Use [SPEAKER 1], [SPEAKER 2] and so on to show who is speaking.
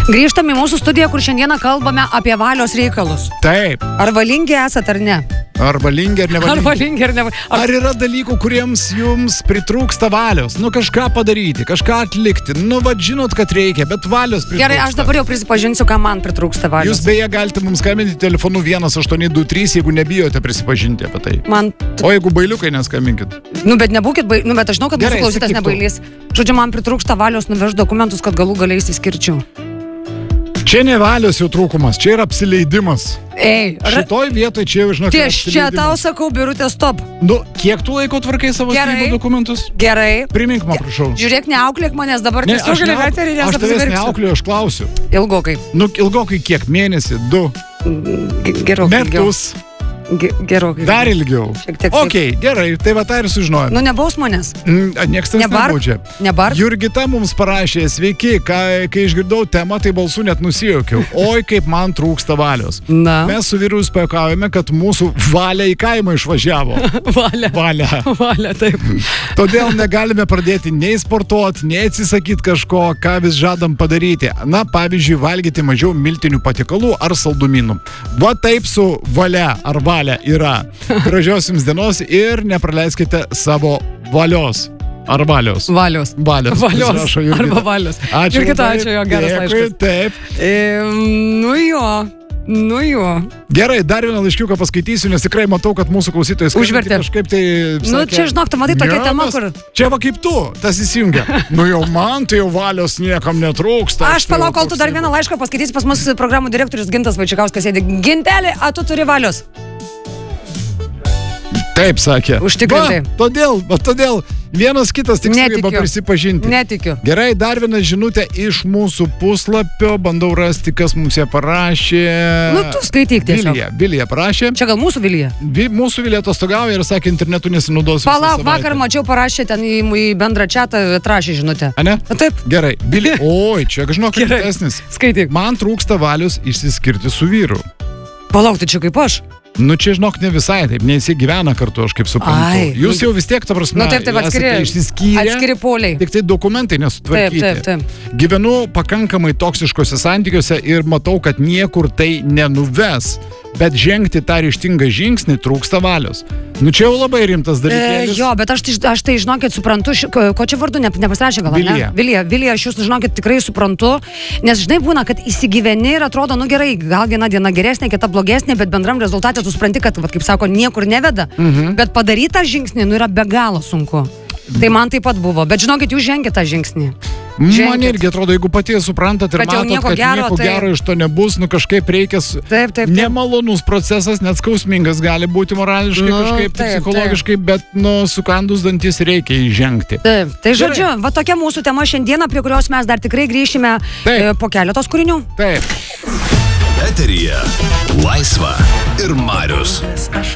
[SPEAKER 1] Grįžtame į mūsų studiją, kur šiandieną kalbame apie valios reikalus.
[SPEAKER 2] Taip.
[SPEAKER 1] Ar valingi esat ar ne?
[SPEAKER 2] Ar valingi ar nevalingi?
[SPEAKER 1] Ar valingi ar nevalingi?
[SPEAKER 2] Ar yra dalykų, kuriems jums pritrūksta valios? Nu, kažką padaryti, kažką atlikti. Nu, vad žinot, kad reikia, bet valios pritrūksta.
[SPEAKER 1] Gerai, aš dabar jau prisipažinsiu, ką man pritrūksta valios.
[SPEAKER 2] Jūs beje galite mums skambinti telefonu 1823, jeigu nebijote prisipažinti apie tai. O jeigu bailiukai, neskambinkit.
[SPEAKER 1] Nu, bet nebūkit bailiukai. Nu, bet aš žinau, kad
[SPEAKER 2] Gerai,
[SPEAKER 1] mūsų klausytas nebailys. Žodžiu, man pritrūksta valios nuvežti dokumentus, kad galų galiai išsiskirčiau.
[SPEAKER 2] Čia ne valios jų trūkumas, čia yra apsileidimas.
[SPEAKER 1] Ei,
[SPEAKER 2] šitoj vietoj čia jau, žinok,
[SPEAKER 1] čia tau sakau, Birutė, stop.
[SPEAKER 2] Nu, kiek tu laiko tvarkai savo skyrybų dokumentus?
[SPEAKER 1] Gerai.
[SPEAKER 2] Primink man, prašau.
[SPEAKER 1] Žiūrėk, neauklėk manęs dabar tiesiog gali eterį, nes
[SPEAKER 2] aš tavęs neauklėjau, aš klausiu.
[SPEAKER 1] Ilgokai.
[SPEAKER 2] Nu, ilgokai kiek? Mėnesį? 2?
[SPEAKER 1] Gerokai.
[SPEAKER 2] Metus?
[SPEAKER 1] Gerokai.
[SPEAKER 2] Dar ilgiau. Ok, gerai, tai va tą ir sužinojom.
[SPEAKER 1] Nu, nebaus manęs.
[SPEAKER 2] Niekas tas nebaudžia. Jurgita mums parašė, sveiki, kai išgirdau temą, tai balsų net nusijuokiau. Oi, kaip man trūksta valios.
[SPEAKER 1] Na.
[SPEAKER 2] Mes su vyru pajuokavome, kad mūsų valia į kaimą išvažiavo. Valia,
[SPEAKER 1] taip.
[SPEAKER 2] Todėl negalime pradėti nei sportuoti, nei atsisakyti kažko, ką vis žadam padaryti. Na, pavyzdžiui, valgyti mažiau miltinių patiekalų ar saldumynų. Va taip su valia ar valia yra. Gražios jums dienos ir nepraleiskite savo valios. Ar valios?
[SPEAKER 1] Valios. Arba valios.
[SPEAKER 2] Ačiū.
[SPEAKER 1] Jurgita, ačiū, jo, geras laiškas.
[SPEAKER 2] Taip.
[SPEAKER 1] Nu jo.
[SPEAKER 2] Gerai, dar vieną laiškiuką paskaitysiu, nes tikrai matau, kad mūsų klausytojai
[SPEAKER 1] užvertė.
[SPEAKER 2] Kažkaip tai sakė,
[SPEAKER 1] nu, čia žinok, tu matai tokia tema, kur...
[SPEAKER 2] Čia va kaip tu, tas įsijungia. Nu jau man tai jau valios niekam netrūksta.
[SPEAKER 1] Aš palauk, kol tu dar vieną laišką paskaitysi, pas mus programų direktorius Gintas Vaičikauskas sėdi. Gintelė, a tu turi valios?
[SPEAKER 2] Taip, sakė.
[SPEAKER 1] Užtikrintai.
[SPEAKER 2] Todėl vienas kitas tik sugeba prisipažinti.
[SPEAKER 1] Netikiu.
[SPEAKER 2] Gerai, dar viena žinutė iš mūsų puslapio. Bandau rasti, kas mums ją parašė.
[SPEAKER 1] Nu, tu skaityk tiesiog.
[SPEAKER 2] Vilija parašė.
[SPEAKER 1] Čia gal mūsų Vilija?
[SPEAKER 2] Mūsų Vilija atostogauja ir sakė, internetu nesinaudosiu.
[SPEAKER 1] Palauk, vakar mačiau parašė ten į bendrą chatą, atrašė žinutę.
[SPEAKER 2] A ne?
[SPEAKER 1] Taip.
[SPEAKER 2] Gerai. Vilija. Oi, čia žinok, rimtesnis.
[SPEAKER 1] Skaityk.
[SPEAKER 2] Man trūksta valios išsiskirti su vyru.
[SPEAKER 1] Palauk, tai čia kaip aš?
[SPEAKER 2] Nu, čia, žinok, ne visai taip, nes jie gyvena kartu, aš kaip suprantu. Jūs jau vis tiek, ta prasme,
[SPEAKER 1] atskiri poliai.
[SPEAKER 2] Tik tai dokumentai nesutvarkyti.
[SPEAKER 1] Taip.
[SPEAKER 2] Gyvenu pakankamai toksiškose santykiuose ir matau, kad niekur tai nenuves. Bet žengti tą ryžtingą žingsnį trūksta valios. Nu, čia jau labai rimtas dalykėlis.
[SPEAKER 1] Jo, bet aš tai žinokit, suprantu, ko čia vardu nepasirašė gal,
[SPEAKER 2] Vilija.
[SPEAKER 1] Ne? Vilija, aš jūs, žinokit, tikrai suprantu, nes žinai būna, kad įsigyveni ir atrodo, nu gerai, gal viena diena geresnė, kita blogesnė, bet bendram rezultate tu supranti, kad, kaip sako, niekur neveda. Bet padaryti tą žingsnį, nu, yra be galo sunku. Tai man taip pat buvo, bet žinokit, jūs žengėte tą žingsnį.
[SPEAKER 2] Man irgi atrodo, jeigu patys suprantat ir matot, kad nieko gero iš to nebus, nu kažkaip reikia...
[SPEAKER 1] Taip.
[SPEAKER 2] Nemalonus procesas, net skausmingas gali būti morališkai, kažkaip psichologiškai, bet, nu, sukandus dantis reikia įžengti.
[SPEAKER 1] Taip, tai žodžiu, va tokia mūsų tema šiandieną, prie kurios mes dar tikrai grįšime po keletos kūrinių.
[SPEAKER 2] Taip.
[SPEAKER 3] Eteryje Laisva ir Marius.